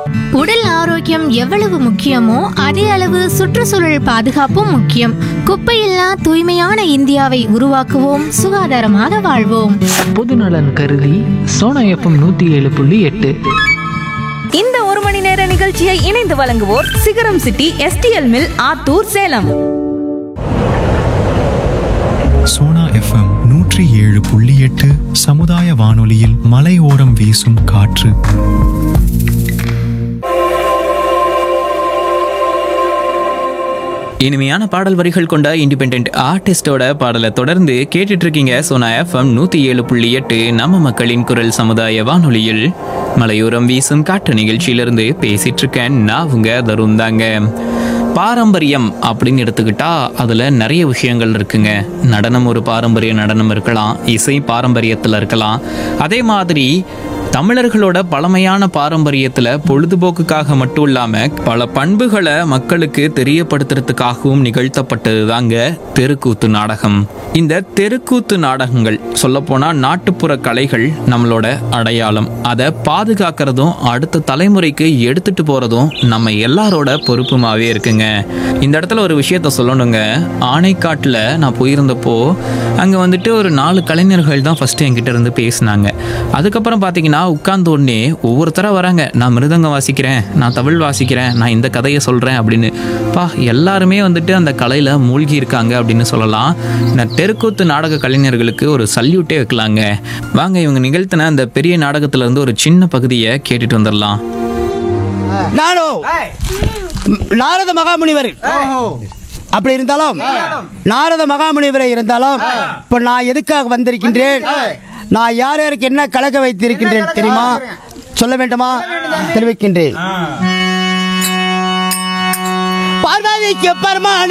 உடல் ஆரோக்கியம் எவ்வளவு முக்கியமோ அதே அளவு சுற்றுச்சூழல் பாதுகாப்பும் முக்கியம். குப்பையில்லா தூய்மையான இந்தியாவை உருவாக்குவோம், சுகாதாரமாக வாழ்வோம். பொதுநலன் கருதி சோனா எஃப்எம் 107.8. இந்த ஒரு மணி நேர நிகழ்ச்சியை இணைந்து வழங்குவோர் சிகரம் city STL mill Attur Salem. Sona FM 107.8 சமுதாய வானொலியில் மலையோரம் வீசும் காற்று. இனிமையான பாடல் வரிகள் கொண்ட இண்டிபெண்டன்ட் ஆர்டிஸ்டோட பாடலை தொடர்ந்து கேட்டுட்டு இருக்கீங்க சோனா எஃப்எம் 107.8 நம்ம மக்களின் குரல் சமுதாய வானொலியில் மலையோரம் வீசும் காற்று நிகழ்ச்சியிலிருந்து பேசிட்டு இருக்கேன். நான் உங்க தருண் தாங்க. பாரம்பரியம் அப்படின்னு எடுத்துக்கிட்டா அதில் நிறைய விஷயங்கள் இருக்குங்க. நடனம் ஒரு பாரம்பரிய நடனம் இருக்கலாம், இசை பாரம்பரியத்தில் இருக்கலாம். அதே மாதிரி தமிழர்களோட பழமையான பாரம்பரியத்தில் பொழுதுபோக்குக்காக மட்டும் இல்லாமல் பல பண்புகளை மக்களுக்கு தெரியப்படுத்துறதுக்காகவும் நிகழ்த்தப்பட்டது தாங்க தெருக்கூத்து நாடகம். இந்த தெருக்கூத்து நாடகங்கள் சொல்லப்போனால் நாட்டுப்புற கலைகள் நம்மளோட அடையாளம். அதை பாதுகாக்கிறதும் அடுத்த தலைமுறைக்கு எடுத்துட்டு போகிறதும் நம்ம எல்லாரோட பொறுப்புமாவே இருக்குங்க. இந்த இடத்துல ஒரு விஷயத்த சொல்லணுங்க. ஆனைக்காட்டில் நான் போயிருந்தப்போ அங்கே வந்துட்டு ஒரு 4 கலைஞர்கள் தான் ஃபஸ்ட்டு என்கிட்ட இருந்து பேசினாங்க. அதுக்கப்புறம் பார்த்தீங்கன்னா உட்கார்ந்த உடனே ஒவ்வொருத்தராக வராங்க. நான் மிருதங்கம் வாசிக்கிறேன், நான் தமிழ் வாசிக்கிறேன், நான் இந்த கதையை சொல்கிறேன் அப்படின்னு. எல்லாருமே வந்துட்டு அந்த கலையில் மூழ்கி இருக்காங்க அப்படின்னு சொல்லலாம். நான் தெருக்கூத்து நாடக கலைஞர்களுக்கு ஒரு சல்யூட்டே வைக்கலாங்க. வாங்க இவங்க நிகழ்த்தின அந்த பெரிய நாடகத்திலேருந்து ஒரு சின்ன பகுதியை கேட்டுட்டு வந்துடலாம். நாரத மகாமுனிவர் அப்படி இருந்தாலும், நாரத மகாமுனிவரை இருந்தாலும் இப்போ நான் எதுக்காக வந்திருக்கின்றேன், நான் யார் யாருக்கு என்ன கலக்க வைத்திருக்கின்றேன் தெரியுமா? சொல்ல வேண்டுமா? தெரிவிக்கின்றேன். பார்வதிக்கு பரமான